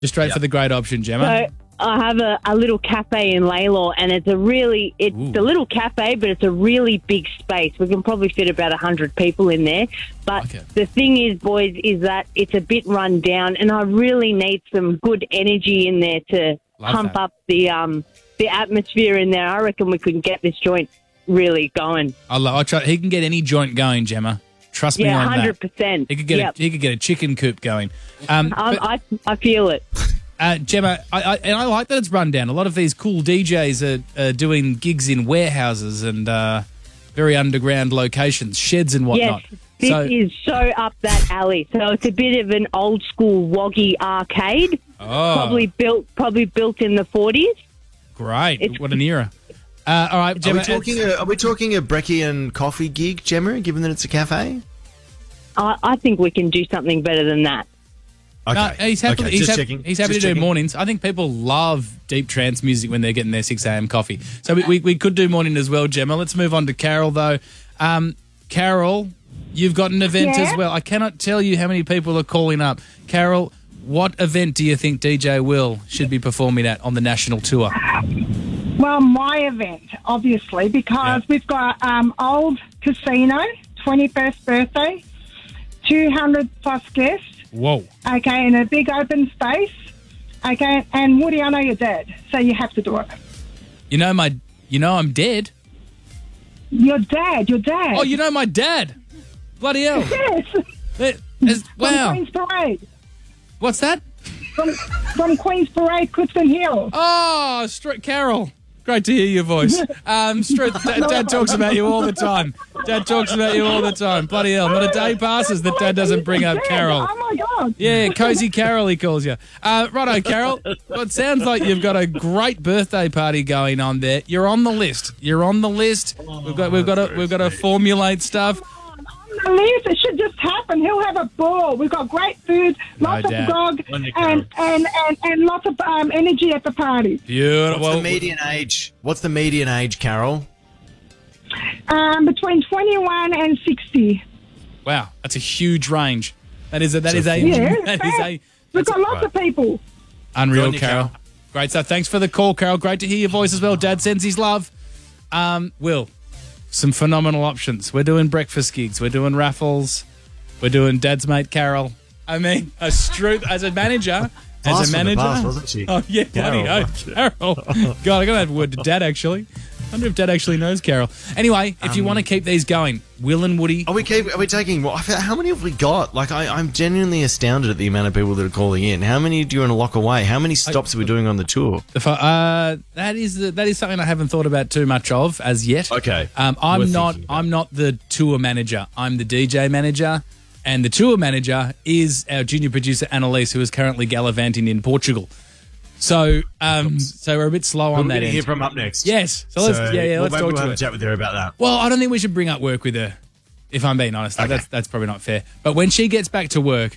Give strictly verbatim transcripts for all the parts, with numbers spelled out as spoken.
Just straight Yep. for the great option, Gemma. So I have a, a little cafe in Laylaw, and it's a really, it's Ooh. a little cafe, but it's a really big space. We can probably fit about one hundred people in there. But Okay. the thing is, boys, is that it's a bit run down, and I really need some good energy in there to Love pump that. up the um the atmosphere in there. I reckon we could get this joint really going. I'll, I'll try. He can get any joint going, Gemma. Trust me Yeah, on one hundred that. percent. He could get Yep. a, he could get a chicken coop going. Um, Um, but, I, I feel it. uh, Gemma, I, I, and I like that it's run down. A lot of these cool D Js are, are doing gigs in warehouses and uh, very underground locations, sheds and whatnot. Yes, this so, is so up that alley. So it's a bit of an old school woggy arcade, oh, probably built probably built in the forties. great! it's- What an era. Uh, all right, Are Gemma. we talking a, are we talking a brekkie and coffee gig, Gemma, given that it's a cafe? I, I think we can do something better than that. Okay. No, he's happy, okay, he's just hap- checking. he's happy Just to do checking. mornings. I think people love deep trance music when they're getting their six a.m. coffee. So we, we, we could do morning as well, Gemma. Let's move on to Carol, though. Um, Carol, you've got an event Yeah? as well. I cannot tell you how many people are calling up. Carol, what event do you think D J Will should be performing at on the national tour? Well, my event, obviously, because Yeah. we've got um, Old Casino, twenty-first birthday, two hundred plus guests, Whoa. okay, in a big open space, okay, and Woody, I know you're dead, so you have to do it. You know my, you know I'm dead. Your dad, your dad. Oh, you know my dad. Bloody hell. Yes, That is- from wow. Queen's Parade, What's that? from, from Queen's Parade, Clifton Hill. Oh, Str- Carol. Great to hear your voice. Um, Str- Dad, Dad talks about you all the time. Dad talks about you all the time. Bloody hell. Not a day passes that Dad doesn't bring up Dead. Carol. Oh, my God. Yeah, Cozy Carol, he calls you. Uh, righto, Carol. Well, it sounds like you've got a great birthday party going on there. You're on the list. You're on the list. We've got we've got to we've got to formulate stuff. The list, it should just happen. He'll have a ball. We've got great food, lots doubt. of grog, Wonderful. and, and, and, and lots of um, energy at the party. Beautiful. What's the median age? What's the median age, Carol? Um, between twenty-one and sixty. Wow, that's a huge range. That is a that So is a Yeah, that is a We've got lots right. of people. unreal, Good on you, Carol. Carol. Great stuff. Thanks for the call, Carol. Great to hear your voice as well. Dad sends his love. Um, Will, some phenomenal options. We're doing breakfast gigs. We're doing raffles. We're doing Dad's mate Carol. I mean, a stru- as a manager, as Fast a from the manager. past, wasn't she? Oh yeah, bloody Carol. hell, Carol. God, I gotta have a word to Dad actually. I wonder if Dad actually knows Carol. Anyway, if you want to keep these going, Will and Woody. Are we keep, are we taking? Well, I feel- how many have we got? Like, I, I'm genuinely astounded at the amount of people that are calling in. How many do you want to lock away? How many stops are we doing on the tour? If I, uh, that is the, that is something I haven't thought about too much of as yet. Okay. Um, I'm We're not thinking about I'm not the tour manager. I'm the D J manager, and the tour manager is our junior producer Annalise, who is currently gallivanting in Portugal. So um, so we're a bit slow We're on going that to end. hear from up next. Yes. So let's yeah yeah well, let's maybe talk we'll to have her. a chat with her about that. Well, I don't think we should bring up work with her. If I'm being honest, Like, Okay. that's that's probably not fair. But when she gets back to work,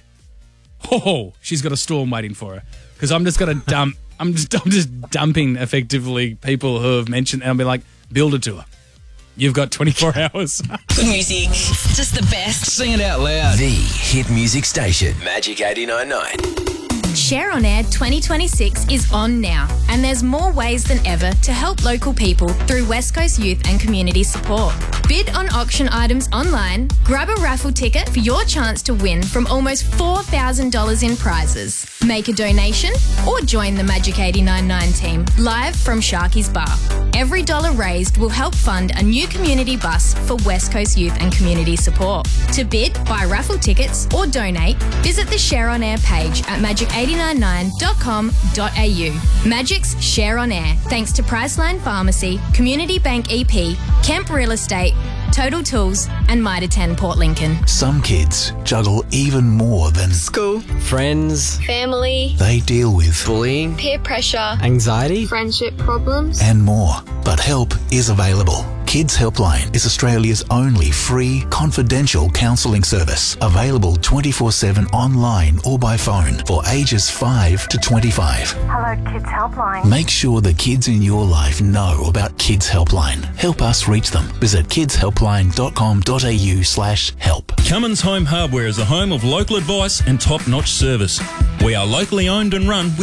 oh, she's got a storm waiting for her because I'm just going to dump. I'm just I'm just dumping effectively people who have mentioned, and I'll be like, build a tour. You've got twenty-four hours. Music, just the best. Sing it out loud. The hit music station, Magic eighty-nine point nine. Share on Air twenty twenty-six is on now, and there's more ways than ever to help local people through West Coast Youth and Community Support. Bid on auction items online, grab a raffle ticket for your chance to win from almost four thousand dollars in prizes. Make a donation or join the Magic eighty-nine point nine team live from Sharky's Bar. Every dollar raised will help fund a new community bus for West Coast Youth and Community Support. To bid, buy raffle tickets or donate, visit the Share on Air page at magic eight nine nine dot com dot a u. Magic's Share on Air, thanks to Priceline Pharmacy, Community Bank E P, Kemp Real Estate, Total Tools and Mitre ten Port Lincoln. Some kids juggle even more than School, friends, family, they deal with bullying, peer pressure, anxiety. friendship problems. and more. But help is available. Kids Helpline is Australia's only free, confidential counselling service, available twenty-four seven online or by phone for ages five to twenty-five. Hello, Kids Helpline. Make sure the kids in your life know about Kids Helpline. Help us reach them. Visit kidshelpline.com.au slash help. Cummins Home Hardware is a home of local advice and top-notch service. We are locally owned and run